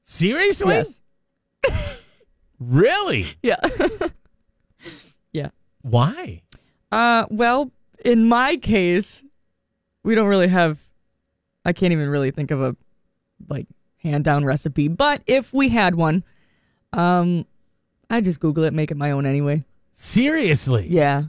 Seriously? Yes. Really? Yeah. Yeah. Why? Well, in my case, we don't really have, I can't even really think of a, hand down recipe. But if we had one, I just Google it, make it my own anyway. Seriously? Yeah.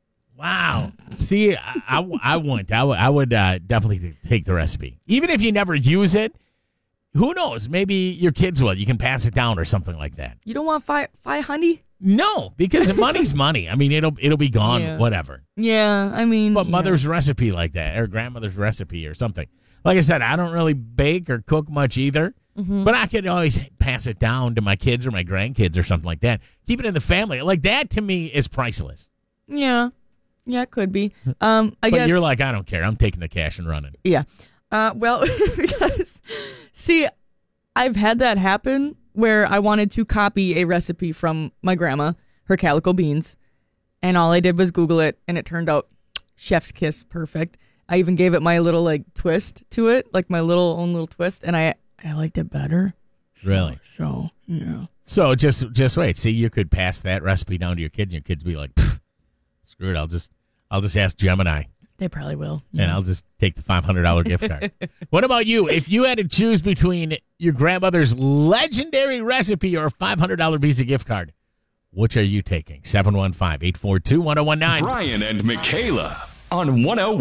Wow. See, I wouldn't. I would definitely take the recipe. Even if you never use it, who knows? Maybe your kids will. You can pass it down or something like that. You don't want fi honey? No, because money's money. I mean, it'll be gone, Yeah. whatever. Yeah, I mean. But yeah. mother's recipe like that, or grandmother's recipe or something. Like I said, I don't really bake or cook much either. Mm-hmm. But I could always pass it down to my kids or my grandkids or something like that. Keep it in the family. Like that to me is priceless. Yeah. Yeah, it could be. I But guess. you're like, I don't care. I'm taking the cash and running. Yeah. Well, because, see, I've had that happen where I wanted to copy a recipe from my grandma, her calico beans, and all I did was Google it, and it turned out chef's kiss perfect. I even gave it my little, twist to it, like my own little twist, and I liked it better. Really? So, yeah. So just wait. See, you could pass that recipe down to your kids, and your kids be like, screw it. I'll just ask Gemini. They probably will. And I'll just take the $500 gift card. What about you? If you had to choose between your grandmother's legendary recipe or a $500 Visa gift card, which are you taking? 715-842-1019. Brian and Michaela on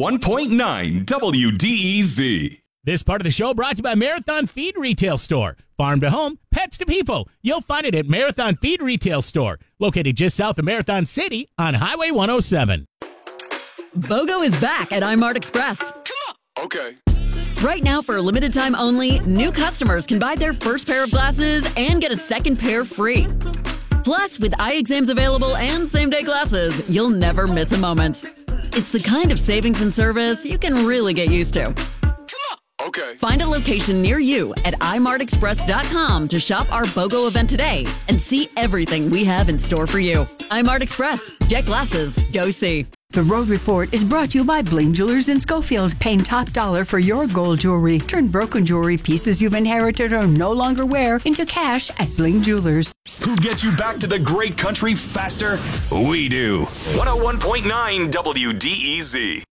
101.9 WDEZ. This part of the show brought to you by Marathon Feed Retail Store. Farm to home, pets to people. You'll find it at Marathon Feed Retail Store, located just south of Marathon City on Highway 107. BOGO is back at iMart Express. Okay. Right now, for a limited time only, new customers can buy their first pair of glasses and get a second pair free. Plus, with eye exams available and same-day glasses, you'll never miss a moment. It's the kind of savings and service you can really get used to. Okay. Find a location near you at imartexpress.com to shop our BOGO event today and see everything we have in store for you. iMart Express. Get glasses. Go see. The Road Report is brought to you by Bling Jewelers in Schofield. Paying top dollar for your gold jewelry. Turn broken jewelry pieces you've inherited or no longer wear into cash at Bling Jewelers. Who gets you back to the great country faster? We do. 101.9 WDEZ.